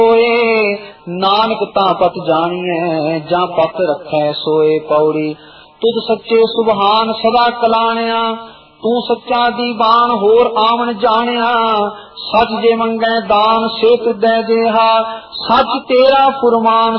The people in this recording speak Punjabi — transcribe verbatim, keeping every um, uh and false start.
ਹੋਏ ਨਾਨਕ ਤਾਂ ਪਤ ਜਾਣੀਐ ਜਾਂ ਪਤ ਰੱਖੈ ਸੋਏ। ਪੌੜੀ ਤੁਧ ਸੱਚੇ ਸੁਭਾਨ ਸਦਾ ਕਲਾਣਿਆ ਤੂੰ ਸੱਚਾ ਦੀਵਾਨ ਹੋਰ ਆਵਣ ਜਾਣਿਆ। ਸੱਚ ਜੇ ਮੰਗੈ ਦਾਨ ਸੇ ਤੁਧੈ ਦੇਹਾ ਸੱਚ ਤੇਰਾ ਫੁਰਮਾਨ